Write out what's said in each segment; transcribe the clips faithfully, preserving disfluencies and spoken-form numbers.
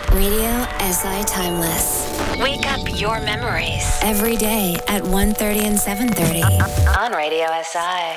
Radio S I Timeless. Wake up your memories. Every day at one thirty and seven thirty. On Radio S I.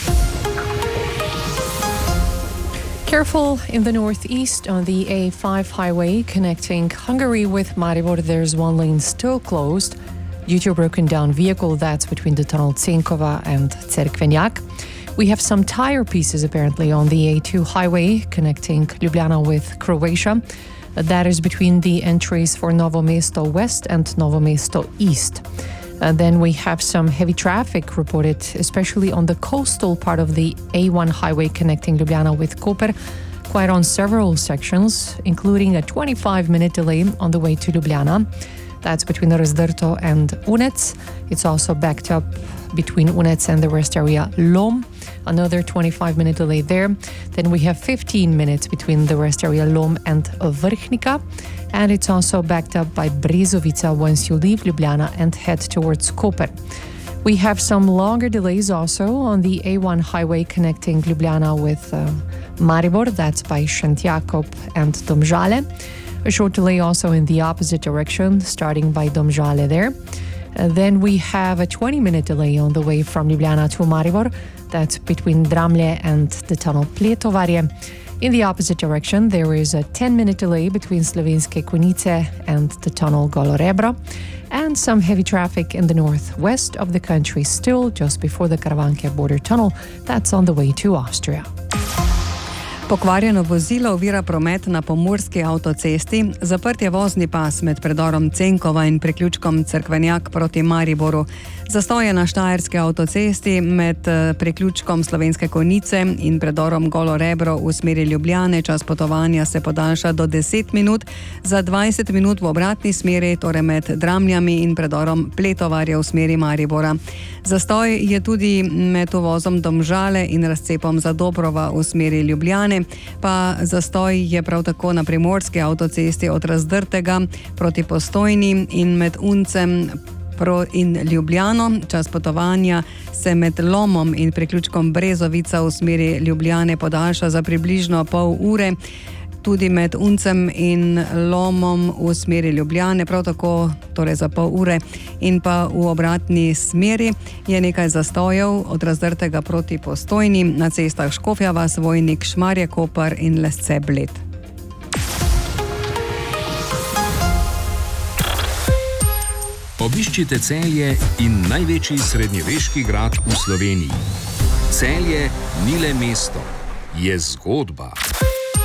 Careful in the northeast on the A five highway connecting Hungary with Maribor. There's one lane still closed due to a broken down vehicle. That's between the tunnel Cenkova and Cerkvenjak. We have some tire pieces apparently on the A two highway connecting Ljubljana with Croatia. That is between the entries for Novo Mesto West and Novo Mesto East. Uh, then we have some heavy traffic reported, especially on the coastal part of the A one highway connecting Ljubljana with Koper, quite on several sections, including a twenty-five minute delay on the way to Ljubljana. That's between Razdrto and Unec. It's also backed up between Unec and the rest area Lom. Another twenty-five minute delay there. Then we have fifteen minutes between the rest area Lom and Vrhnika. And it's also backed up by Brezovica once you leave Ljubljana and head towards Koper. We have some longer delays also on the A one highway connecting Ljubljana with uh, Maribor. That's by Šentjakov and Domžale. A short delay also in the opposite direction, starting by Domžale there. Uh, then we have a twenty minute delay on the way from Ljubljana to Maribor. That's between Dramlje and the tunnel Pletovarje. In the opposite direction, there is a ten minute delay between Slovenske Konjice and the tunnel Golo Rebro. And some heavy traffic in the northwest of the country still just before the Karavanke border tunnel. That's on the way to Austria. Pokvarjeno vozilo ovira promet na pomurski avtocesti, zaprt je vozni pas med predorom Cenkova in priključkom Cerkvenjak proti Mariboru. Zastoj je na štajerski avtocesti med priključkom Slovenske Konjice in predorom Golo Rebro v smeri Ljubljane. Čas potovanja se podaljša do deset minut, za dvajset minut v obratni smeri, torej med Dramljami in predorom Pletovarje v smeri Maribora. Zastoj je tudi med uvozom Domžale in razcepom Zadobrova v smeri Ljubljane, pa zastoj je prav tako na primorski avtocesti od Razdrtega proti Postojni in med Uncem in Ljubljano. Čas potovanja se med Lomom in priključkom Brezovica v smeri Ljubljane podaljša za približno pol ure. Tudi med Uncem in Lomom v smeri Ljubljane, prav tako torej za pol ure, in pa v obratni smeri je nekaj zastojev od Razdrtega proti Postojni na cestah Škofja vas, Vojnik, Šmarje, Koper in Lesce Bled. Obiščite Celje in največji srednjeveški grad v Sloveniji. Celje ni le mesto, je zgodba.